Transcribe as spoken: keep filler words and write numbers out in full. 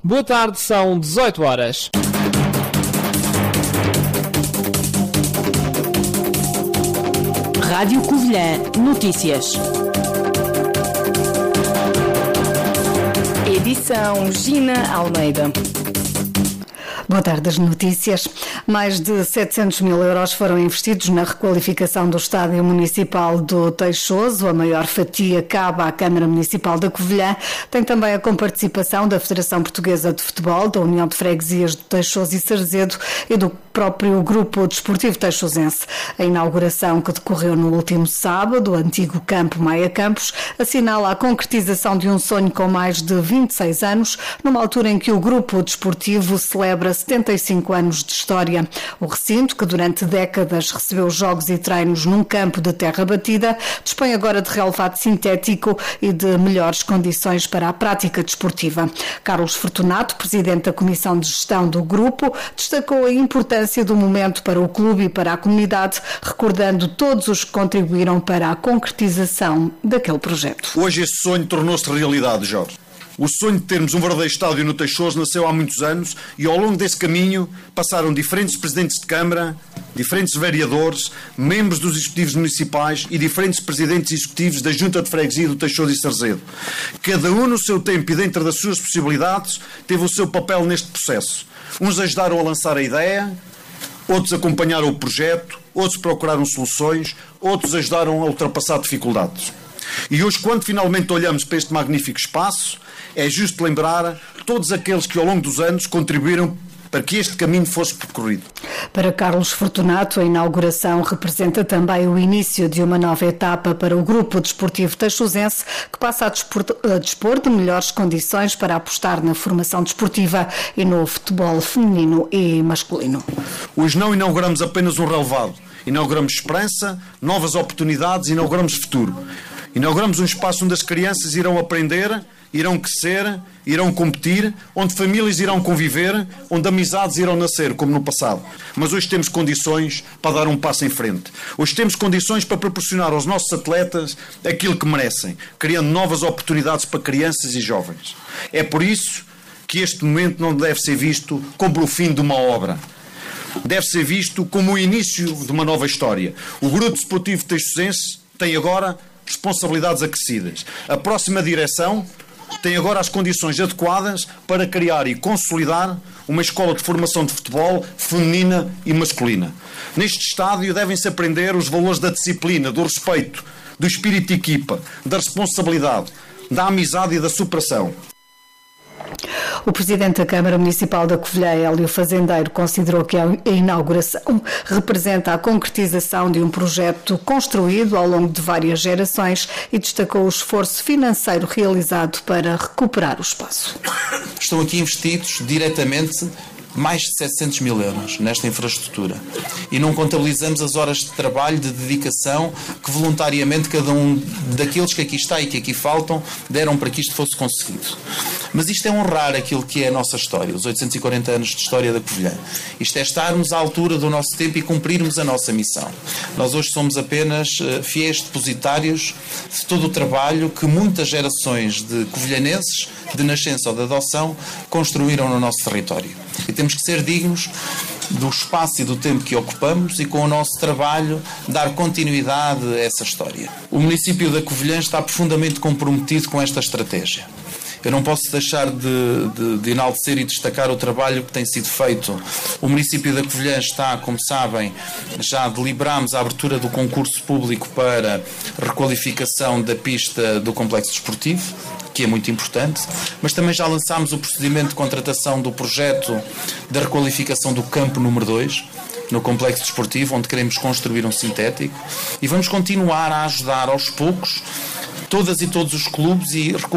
Boa tarde, são dezoito horas. Rádio Covilhã Notícias. Edição Gina Almeida. Boa tarde, as notícias. Mais de setecentos mil euros foram investidos na requalificação do Estádio Municipal do Teixoso. A maior fatia cabe à Câmara Municipal da Covilhã. Tem também a comparticipação da Federação Portuguesa de Futebol, da União de Freguesias do Teixoso e Sarzedo e do próprio Grupo Desportivo Teixosense. A inauguração, que decorreu no último sábado, o antigo campo Maia Campos, assinala a concretização de um sonho com mais de vinte e seis anos, numa altura em que o Grupo Desportivo celebra setenta e cinco anos de história. O recinto, que durante décadas recebeu jogos e treinos num campo de terra batida, dispõe agora de relevado sintético e de melhores condições para a prática desportiva. Carlos Fortunato, presidente da Comissão de Gestão do Grupo, destacou a importância do momento para o clube e para a comunidade, recordando todos os que contribuíram para a concretização daquele projeto. Hoje esse sonho tornou-se realidade, Jorge. O sonho de termos um verdadeiro estádio no Teixoso nasceu há muitos anos e ao longo desse caminho passaram diferentes presidentes de Câmara, diferentes vereadores, membros dos executivos municipais e diferentes presidentes executivos da Junta de Freguesia do Teixoso e Sarzedo. Cada um no seu tempo e dentro das suas possibilidades teve o seu papel neste processo. Uns ajudaram a lançar a ideia, outros acompanharam o projeto, outros procuraram soluções, outros ajudaram a ultrapassar dificuldades. E hoje, quando finalmente olhamos para este magnífico espaço, é justo lembrar todos aqueles que ao longo dos anos contribuíram para que este caminho fosse percorrido. Para Carlos Fortunato, a inauguração representa também o início de uma nova etapa para o Grupo Desportivo Teixosense, que passa a dispor, a dispor de melhores condições para apostar na formação desportiva e no futebol feminino e masculino. Hoje não inauguramos apenas um relevado, inauguramos esperança, novas oportunidades, inauguramos futuro. Inauguramos um espaço onde as crianças irão aprender, irão crescer, irão competir, onde famílias irão conviver, onde amizades irão nascer, como no passado. Mas hoje temos condições para dar um passo em frente. Hoje temos condições para proporcionar aos nossos atletas aquilo que merecem, criando novas oportunidades para crianças e jovens. É por isso que este momento não deve ser visto como o fim de uma obra. Deve ser visto como o início de uma nova história. O Grupo Desportivo Teixosense tem agora responsabilidades acrescidas. A próxima direção tem agora as condições adequadas para criar e consolidar uma escola de formação de futebol feminina e masculina. Neste estádio devem-se aprender os valores da disciplina, do respeito, do espírito de equipa, da responsabilidade, da amizade e da superação. O presidente da Câmara Municipal da Covilhã, Hélio Fazendeiro, considerou que a inauguração representa a concretização de um projeto construído ao longo de várias gerações e destacou o esforço financeiro realizado para recuperar o espaço. Estão aqui investidos diretamente mais de setecentos mil euros nesta infraestrutura. E não contabilizamos as horas de trabalho, de dedicação que voluntariamente cada um daqueles que aqui está e que aqui faltam deram para que isto fosse conseguido. Mas isto é honrar aquilo que é a nossa história, os oitocentos e quarenta anos de história da Covilhã. Isto é estarmos à altura do nosso tempo e cumprirmos a nossa missão. Nós hoje somos apenas uh, fiéis depositários de todo o trabalho que muitas gerações de covilhanenses, de nascença ou de adoção, construíram no nosso território. E temos que ser dignos do espaço e do tempo que ocupamos e com o nosso trabalho dar continuidade a essa história. O município da Covilhã está profundamente comprometido com esta estratégia. Eu não posso deixar de, de, de enaltecer e destacar o trabalho que tem sido feito. O município da Covilhã está, como sabem, já deliberámos a abertura do concurso público para requalificação da pista do complexo desportivo, que é muito importante, mas também já lançámos o procedimento de contratação do projeto da requalificação do campo número dois, no complexo desportivo, onde queremos construir um sintético, e vamos continuar a ajudar aos poucos todas e todos os clubes e recuperar